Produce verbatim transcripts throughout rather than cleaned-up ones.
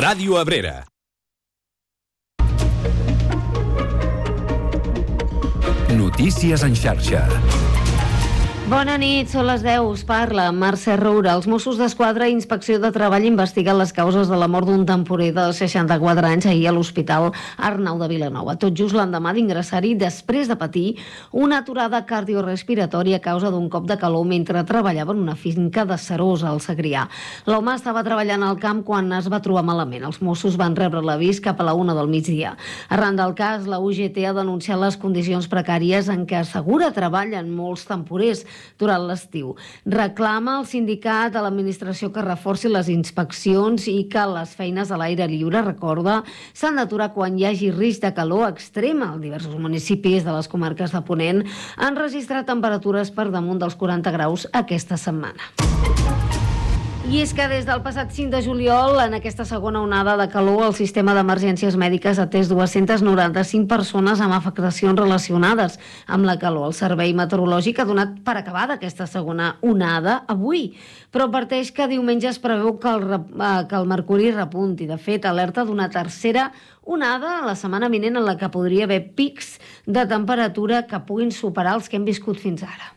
Ràdio Abrera. Notícies en xarxa. Bona nit, són les deu, us parla Mercè Roura. Els Mossos d'Esquadra i Inspecció de Treball investiguen les causes de la mort d'un temporer de seixanta-quatre anys ahir a l'Hospital Arnau de Vilanova. Tot just l'endemà d'ingressar-hi després de patir una aturada cardiorrespiratòria a causa d'un cop de calor mentre treballava en una finca de Serós, al Segrià. L'home estava treballant al camp quan es va trobar malament. Els Mossos van rebre l'avís cap a la una del migdia. Arran del cas, la U G T ha denunciat les condicions precàries en què assegura treballen molts temporers durant l'estiu. Reclama al sindicat a l'administració que reforci les inspeccions i que les feines a l'aire lliure, recorda, s'han d'aturar quan hi hagi risc de calor extrema. Diversos municipis de les comarques de Ponent han registrat temperatures per damunt dels quaranta graus aquesta setmana. I és que des del passat cinc de juliol, en aquesta segona onada de calor, el sistema d'emergències mèdiques ha atès dos-centes noranta-cinc persones amb afectacions relacionades amb la calor. El Servei Meteorològic ha donat per acabada aquesta segona onada avui, però adverteix que diumenge es preveu que el, que el mercuri repunti. De fet, alerta d'una tercera onada a la setmana vinent en la que podria haver pics de temperatura que puguin superar els que hem viscut fins ara.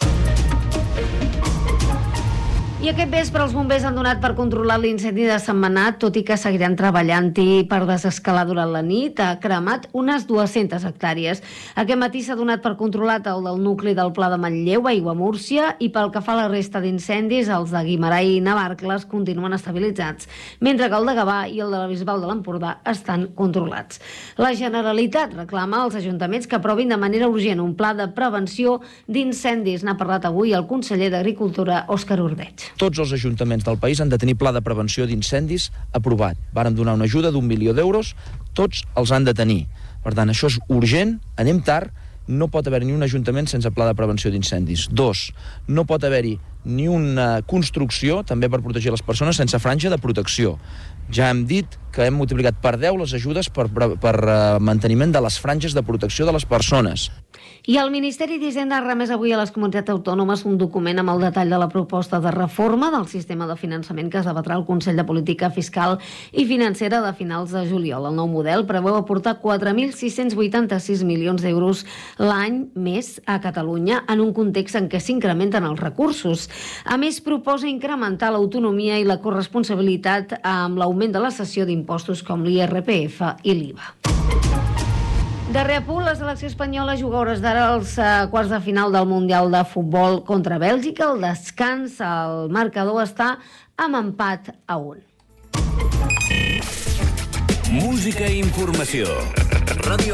I aquest vespre els bombers han donat per controlar l'incendi de Sentmenat, tot i que seguiran treballant-hi per desescalar durant la nit. Ha cremat unes dues-centes hectàrees. Aquest matí s'ha donat per controlat el del nucli del Pla de Manlleu, Aiguamúrcia, i pel que fa a la resta d'incendis, els de Guimerà i Navarcles continuen estabilitzats, mentre que el de Gavà i el de la Bisbal de l'Empordà estan controlats. La Generalitat reclama als ajuntaments que aprovin de manera urgent un pla de prevenció d'incendis. N'ha parlat avui el conseller d'Agricultura, Òscar Ordeig. Tots els ajuntaments del país han de tenir pla de prevenció d'incendis aprovat. Vàrem donar una ajuda d'un milió d'euros, tots els han de tenir. Per tant, això és urgent, anem tard, no pot haver-hi ni un ajuntament sense pla de prevenció d'incendis. Dos, no pot haver-hi ni una construcció, també per protegir les persones, sense franja de protecció. Ja hem dit que hem multiplicat per deu les ajudes per, per, per uh, manteniment de les franges de protecció de les persones. I el Ministeri d'Hisenda ha remès avui a les comunitats autònomes un document amb el detall de la proposta de reforma del sistema de finançament que es debatrà al Consell de Política Fiscal i Financera de finals de juliol. El nou model preveu aportar quatre mil sis-cents vuitanta-sis milions d'euros l'any més a Catalunya en un context en què s'incrementen els recursos. A més, proposa incrementar l'autonomia i la corresponsabilitat amb l'augment de la cessió d'impostos com l'I R P F i l'I V A. Darrer apunt, la selecció espanyola juga a hores d'ara als uh, quarts de final del Mundial de Futbol contra Bèlgica. El descans, el marcador està amb empat a un. Música i informació. Ràdio